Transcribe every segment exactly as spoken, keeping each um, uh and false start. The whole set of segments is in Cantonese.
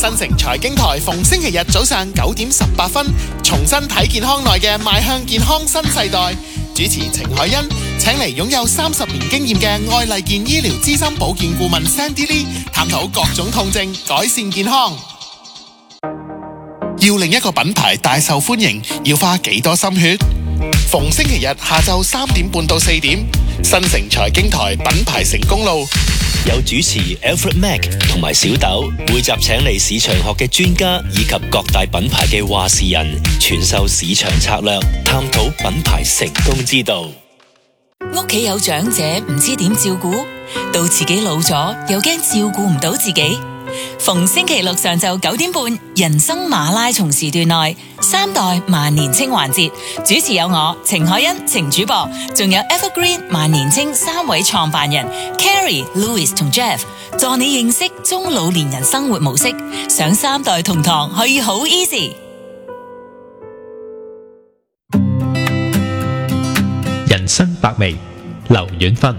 新城財經台逢星期日早上九點十八分，重新睇健康內嘅邁向健康新世代。主持程海欣請嚟擁有三十年經驗嘅愛麗健醫療資深保健顧問 Sandy Lee， 探討各種痛症，改善健康。要令一個品牌大受歡迎，要花幾多心血？逢星期日下晝三點半到四點，新城財經台品牌成功路， 有主持 Alfred Mac 同埋小豆，每集請嚟市場學嘅專家以及各大品牌嘅話事人，傳授市場策略，探討品牌成功之道。 屋企有長者唔知點照顧，到自己老咗又驚照顧唔到自己。逢星期六上晝九點半，人生馬拉松時段內三代萬年青環節，主持有我程海欣、程主播，仲有 Evergreen 萬年青三位創辦人 Carrie、Louis 同 Jeff， 助你認識中老年人生活模式。上三代同堂可以好 easy。 人生百味，劉婉芬。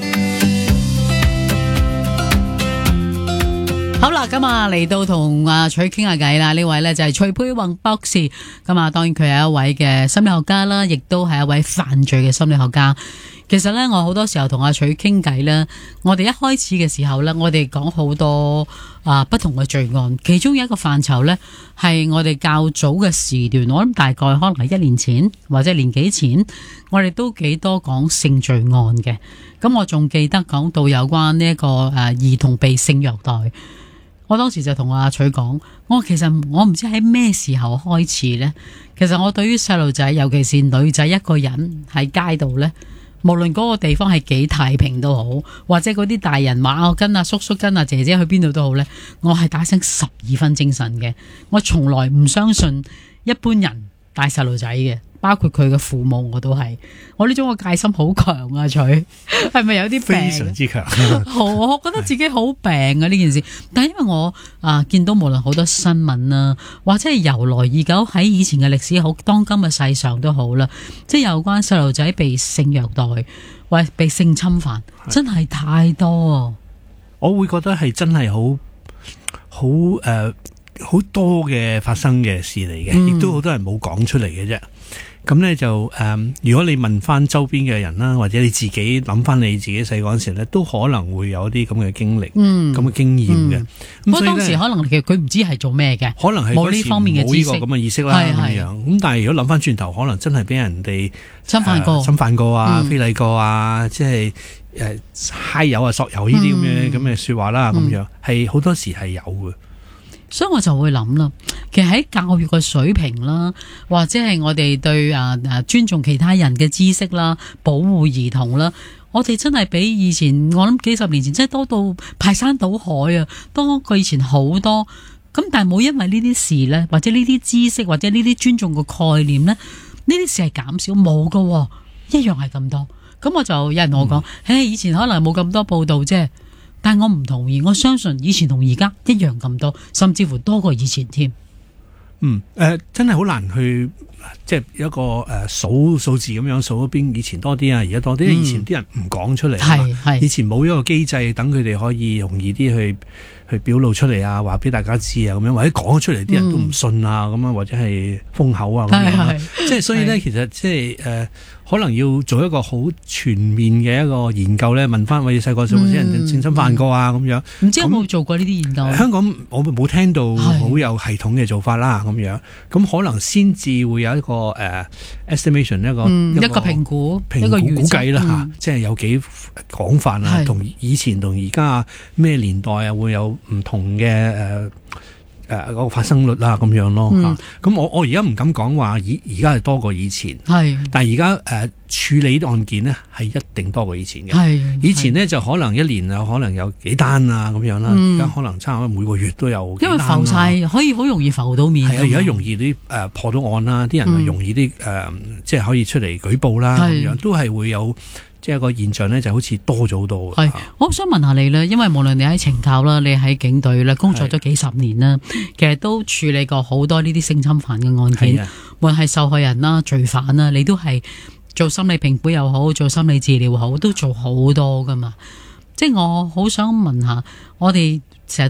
好啦，咁啊嚟到同阿徐傾下偈啦。呢位呢就係徐佩宏博士，咁啊當然佢係一位嘅心理學家啦，亦都係一位犯罪嘅心理學家。其實呢，我好多時候同阿徐傾偈呢，我哋一開始嘅時候呢，我哋講好多啊不同嘅罪案，其中有一個範疇呢，係我哋較早嘅時段，我諗大概可能係一年前或者年幾前，我哋都幾多講性罪案嘅。咁我仲記得講到有關呢一個誒兒童被性虐待。我當時就同阿徐講，我其實我唔知喺咩時候開始呢。其實我對於細路仔，尤其是女仔一個人喺街度呢，無論嗰個地方係幾太平都好，或者嗰啲大人話我跟阿叔叔跟阿姐姐去邊度都好呢，我係打醒十二分精神嘅。我從來唔相信一般人帶細路仔嘅，包括佢嘅父母，我都係。我呢種嘅戒心好強啊，徐係咪有啲病？ 非常之強。 好，我覺得自己好病啊呢件事。但係因為我啊見到無論好多新聞啊，或者係由來已久喺以前嘅歷史好，當今嘅世上都好啦，即係有關細路仔被性虐待或被性侵犯，真係太多啊！ 我會覺得係真係好好誒好多嘅發生嘅事嚟嘅，亦、嗯、都好多人冇講出嚟嘅啫。咁咧就誒、呃，如果你問翻周邊嘅人啦，或者你自己諗翻你自己細個嗰時咧，都可能會有啲咁嘅經歷，咁、嗯、嘅經驗嘅。 不過、嗯、當時可能其實佢唔知係做咩嘅， 可能係冇呢方面嘅知識，冇呢個咁嘅意識啦咁樣。咁但係如果諗翻轉頭，可能真係俾人哋侵犯過、呃、侵犯過啊、非禮過啊，即係誒揩油啊、索油呢啲咁嘅咁嘅說話啦，咁、嗯、樣係好多時係有嘅。 所以我就會諗啦，其實喺教育嘅水平啦，或者係我哋對啊啊尊重其他人嘅知識啦，保護兒童啦，我哋真係比以前我諗幾十年前真係多到排山倒海啊，多過以前好多。咁但係冇因為呢啲事呢，或者呢啲知識或者呢啲尊重嘅概念呢，呢啲事係減少冇噶，一樣係咁多。咁我就有人同我講，唉、嗯，以前可能冇咁多報道啫。但係我唔同意，我相信以前同而家一樣咁多，甚至乎多過以前添。 嗯，誒、呃，真係好難去，即係一個誒數數字咁樣數嗰邊以前多啲啊，而家多啲。嗯、以前啲人唔講出嚟，係係，以前冇一個機制等佢哋可以容易啲去去表露出嚟啊，話俾大家知啊，咁樣或者講出嚟啲人都唔信啊，咁、嗯、樣或者係封口啊，咁樣。即係所以咧，其實即係誒。呃可能要做一個好全面嘅一個研究咧，問翻我哋細個有冇啲人性侵犯過啊咁樣。唔知有冇做過呢啲研究？香港我冇聽到好有系統嘅做法啦，咁樣。咁可能先至會有一個誒、uh, estimation 一個、嗯、一個評估評估估計啦嚇、嗯，即係有幾廣泛啊，同以前同而家咩年代啊會有唔同嘅誒。Uh, 誒、呃，嗰、那個發生率啦，咁樣咯吓。咁、嗯、我我而家唔敢講話，而而家係多過以前。係，但係而家誒處理案件呢係一定多過以前嘅。係，以前呢就可能一年有可能有幾單啊咁樣啦，而、嗯、家可能差唔多每個月都有幾單、啊。因為浮晒可以好容易浮到面。係啊，而家容易啲誒、呃、破到案啦，啲人係容易啲誒、嗯呃，即係可以出嚟舉報啦，咁樣都係會有。即係個現象咧，就好似多咗好多。係，我好想問下你咧，因為無論你喺懲教啦，你喺警隊咧工作咗幾十年啦，其實都處理過好多呢啲性侵犯嘅案件，無論係受害人啦、罪犯啦，你都係做心理評估又好，做心理治療好，都做好多噶嘛。即係我好想問下，我哋